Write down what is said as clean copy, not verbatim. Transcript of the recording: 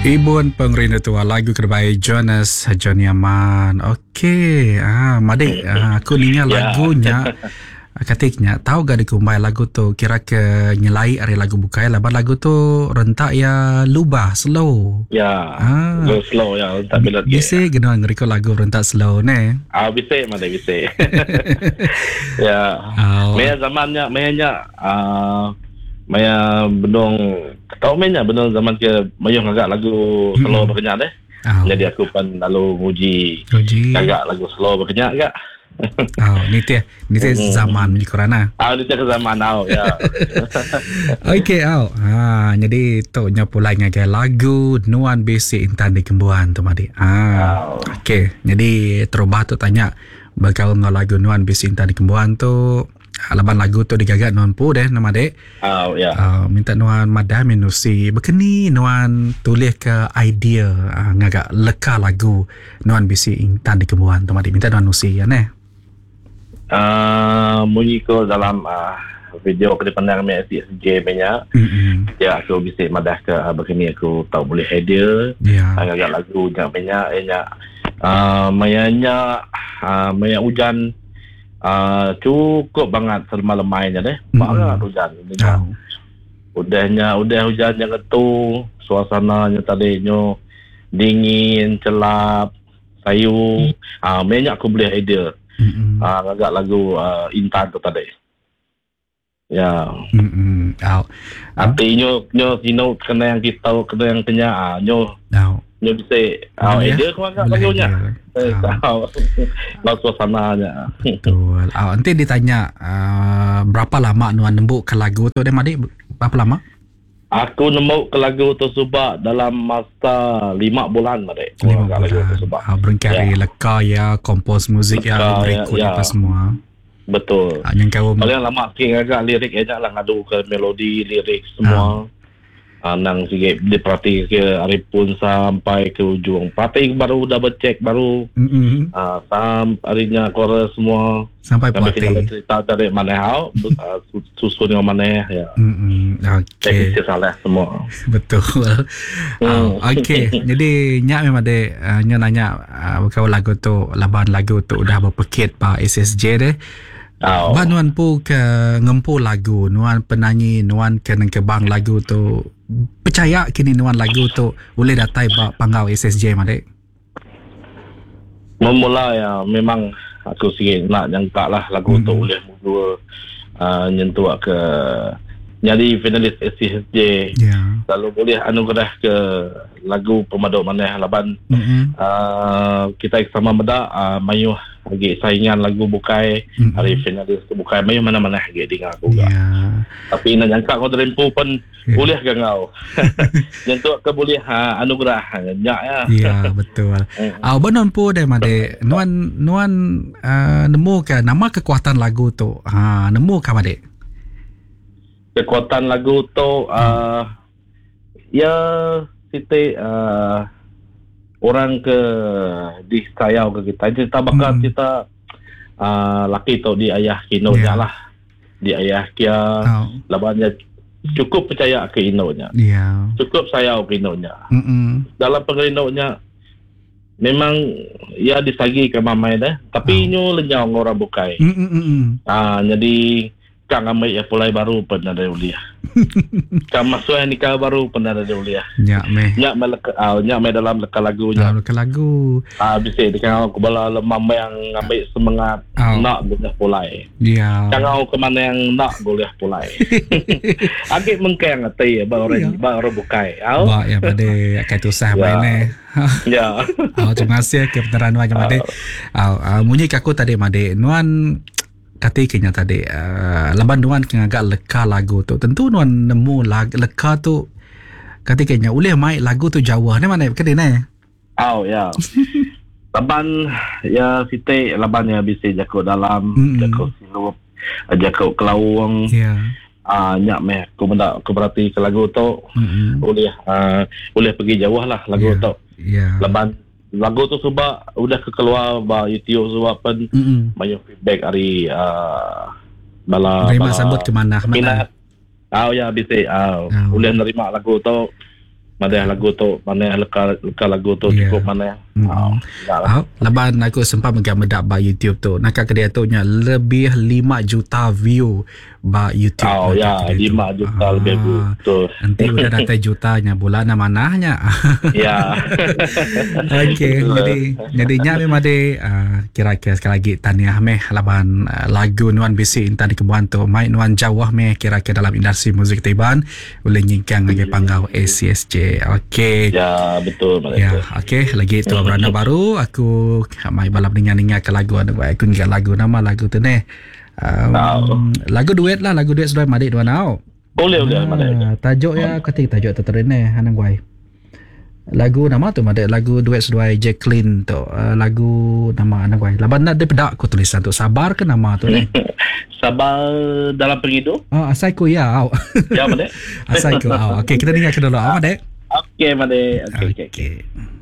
Ibon pengrina tua lagu terbaik Jonas John Yaman. Okey, Madik, aku ninya lagunya katiknya tahu gak dikumbai lagu tu kira ke nyelai ari lagu bukai laban lagu tu rentak ya lubah slow. Ya, slow ya, tak bila bisa guna ngeriko lagu rentak slow ne. Bisa mana bisa. Ya. Maya zamannya Maya benong tahu mainnya benong zaman ke mayung agak lagu slow berkenyak deh. Jadi aku pun lalu uji agak lagu slow berkenyak agak. Ni zaman ni korana. Ni ke zaman ya. Okey jadi tu nya pula ngagai lagu Nuan Basic Intan di Kembuan tu Madi. Okey, jadi terubah tu tanya bakal lagu Nuan Basic Intan di Kembuan tu laban lagu tu digagak Nuan pu deh nama dek. Minta Nuan madam minusi bekeni Nuan tulis ke idea ngagak leka lagu Nuan Basic Intan di Kembuan tu Madi minta Nuan nusi ya ne. Munyi ko dalam video ke depan dengan SJ banyak. Ya aku bisa madah ke begini aku tahu boleh idea. Agak lagu jangan banyak mayanya maya hujan cukup banget semalamnya deh. Banget hujan. Udah hujan yang itu suasananya tadinya dingin, celap, sayu. Banyak aku boleh idea. Agak lagu Intan tu tadi. Ya. Artinya nyo kena yang kita kena yang tanya nyo bisa idea kau agak lagunya. Tahu suasananya. Betul. Nanti ditanya berapa lama Nuan nembuk ke lagu tu deh Madik? Berapa lama? Aku nemu ke lagu tersebut dalam masa 5 bulan Madik. 5 bulan. Berengkari leka ya, kompos muzik ya, berikut apa semua. Betul. Yang kau paling lama sikit agak lirik aja lah ngadu ke melodi, lirik semua. Nang sikit diperhati ke Arifun sampai ke ujung. Parti baru double check baru. Sampai harinya chorus semua. Sampai parti. Cerita dari mana susun dengan mana ya. Okey. Salah semua. Betul. Okey. Jadi nyak memang dek nyak nanya kau lagu tu laban lagu tu udah berpekit pa SSJ deh. Ba Nuan pu ke ngempu lagu Nuan penyanyi Nuan ke bang lagu tu percaya kini Nuan lagu tu boleh datai ba pangau SSJ Madik. Memula ya memang aku sikit nak jangka lah lagu tu boleh mula nyentuh ke jadi finalis SSJ. Lalu boleh anugerah ke lagu pemaduk maneh laban kita sama beda mayuh lagi saingan lagu bukai hari finalis ke bukai mayuh mana-mana lagi dengar aku juga. Tapi nak jangka kau terempu pun boleh ke kau. Nyentuh ke boleh anugerah nyak ya. Ya betul. Benon pu deh Madik. Nuan nemu ke nama kekuatan lagu tu. Nemu ke Madik? Kekuatan lagu tu ya siti orang ke disayau ke kita cerita bakal kita laki tu di ayah kinonya lah di ayah kia labannya cukup percaya ke inonya cukup sayau ke inonya dalam pengerinonya memang ya disagi ke mamai dah tapi nyo lenyau orang bukai jadi kang amai ya pulai baru pernah ada uliah. Kang masuk nikah baru pernah ada uliah. Nyak me dalam leka lagunya. Dalam leka lagu. Bisa dikang aku bala lemam yang ambil semangat nak boleh pulai. Kang aku ke mana yang nak boleh pulai. Agak mengkeng atai baru bukai. Ba ya pada akan tusah main Ya. Terima kasih ke peneran macam Madik. Munyi aku tadi Madik. Nuan katiknya tadi laban Nuan agak leka lagu tu tentu Nuan nemu leka tu katiknya boleh main lagu tu Jawa ni mana ke ni ya laban ya siti laban ya bisa jakut dalam jakut silup jakut kelawang nyak meh aku benda aku berarti ke lagu tu boleh pergi jauh lah lagu tu laban lagu tu sebab udah keluar ba YouTube sebab pun banyak feedback hari bala terima sambut ke mana minat ya bisa boleh nerima lagu tu Mana lagu tu, mana leka lagu tu Ya. cukup mana. Tak lah. Laban aku sempat mendak ba YouTube tu. Nak kedai tu nya lebih 5 juta view ba YouTube. Ya, 5 juta lebih betul. Nanti udah datai jutanya bulan manahnya. Ya. Okey, jadi nya memang de kira-kira sekali lagi tahniah meh laban lagu Nuan Bisi Intan di Kebuan tu. Mai Nuan jawah meh kira-kira dalam industri muzik Taiwan boleh nyingkang lagi panggau ACSJ. Okey. Ya, betul. Ya, okey. Lagi tu beranda baru aku mai balap dengar ke lagu ada baik aku ingat nama lagu tu ni. Lagu duet sudah madik dua nau. Boleh. Tajuk ya ketik tajuk terterne hanang guai. Lagu nama tu madik lagu duet sudah Jacqueline tu. Lagu nama hanang guai. Laban nak depedak aku tulisan tu sabar ke nama tu ni. Sabar dalam perhidup. Asaiku ya. Ya, Madek. Asaiku. Okey, kita dengar ke dulu. Madek. Okey, Madek. Okey. Okey.